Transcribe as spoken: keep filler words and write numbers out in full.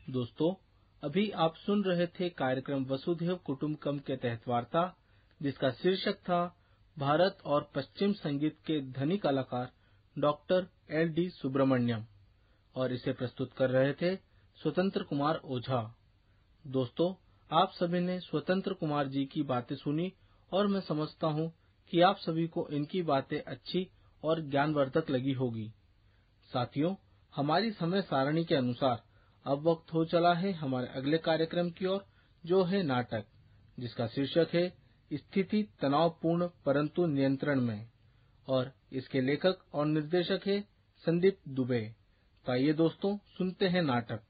दोस्तों, अभी आप सुन रहे थे कार्यक्रम वसुधैव कुटुंबकम के तहत वार्ता, जिसका शीर्षक था भारत और पश्चिम संगीत के धनी कलाकार डॉक्टर एल डी सुब्रमण्यम, और इसे प्रस्तुत कर रहे थे स्वतंत्र कुमार ओझा। दोस्तों, आप सभी ने स्वतंत्र कुमार जी की बातें सुनी और मैं समझता हूँ कि आप सभी को इनकी बातें अच्छी और ज्ञानवर्धक लगी होगी। साथियों, हमारी समय सारणी के अनुसार अब वक्त हो चला है हमारे अगले कार्यक्रम की ओर, जो है नाटक, जिसका शीर्षक है स्थिति तनावपूर्ण परंतु नियंत्रण में, और इसके लेखक और निर्देशक है संदीप दुबे। तो आइए दोस्तों, सुनते हैं नाटक।